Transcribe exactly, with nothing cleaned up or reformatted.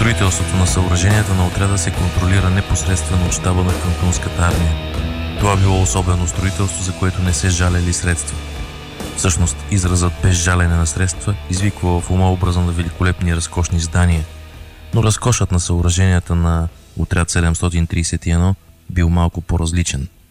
Строителството на съоръженията на отряда се контролира непосредствено от щаба на кантонската армия. Това било особено строителство, за което не се жалели средства. Всъщност, изразът без жалене на средства извиква в ума образа на великолепни и разкошни здания, но разкошът на съоръженията на отряд седемстотин тридесет и едно бил малко по-различен.